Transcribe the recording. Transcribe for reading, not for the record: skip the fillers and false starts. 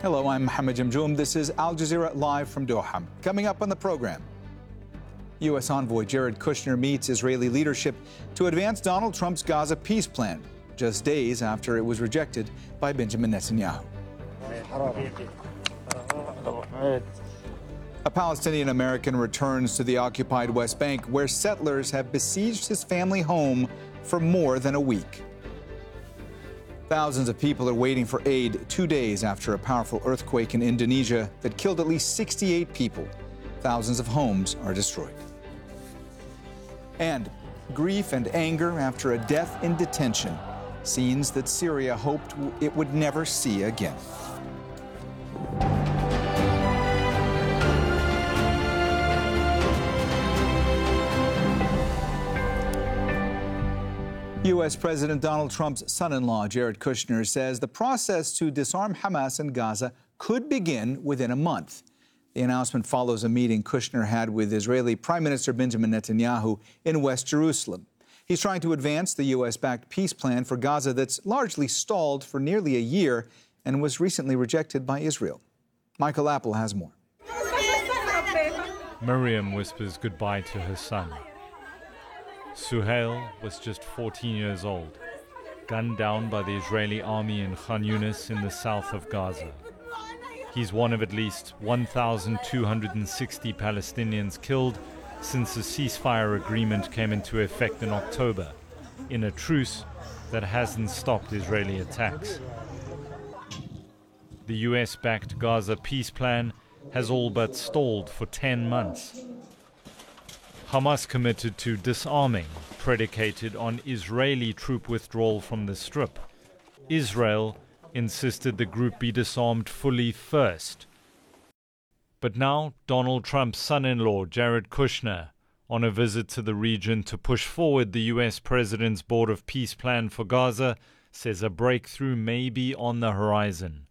Hello, I'm Mohammed Jamjoom. This is Al Jazeera live from Doha. Coming up on the program, U.S. envoy Jared Kushner meets Israeli leadership to advance Donald Trump's Gaza peace plan, just days after it was rejected by Benjamin Netanyahu. A Palestinian American returns to the occupied West Bank, where settlers have besieged his family home for more than a week. Thousands of people are waiting for aid 2 days after a powerful earthquake in Indonesia that killed at least 68 people. Thousands of homes are destroyed. And grief and anger after a death in detention, scenes that Syria hoped it would never see again. U.S. President Donald Trump's son-in-law, Jared Kushner, says the process to disarm Hamas in Gaza could begin within a month. The announcement follows a meeting Kushner had with Israeli Prime Minister Benjamin Netanyahu in West Jerusalem. He's trying to advance the U.S.-backed peace plan for Gaza that's largely stalled for nearly a year and was recently rejected by Israel. Michael Apple has more. Miriam whispers goodbye to her son. Suhail was just 14 years old, gunned down by the Israeli army in Khan Yunis in the south of Gaza. He's one of at least 1,260 Palestinians killed since the ceasefire agreement came into effect in October, in a truce that hasn't stopped Israeli attacks. The US-backed Gaza peace plan has all but stalled for 10 months. Hamas committed to disarming, predicated on Israeli troop withdrawal from the Strip. Israel insisted the group be disarmed fully first. But now Donald Trump's son-in-law, Jared Kushner, on a visit to the region to push forward the U.S. President's Board of Peace plan for Gaza, says a breakthrough may be on the horizon.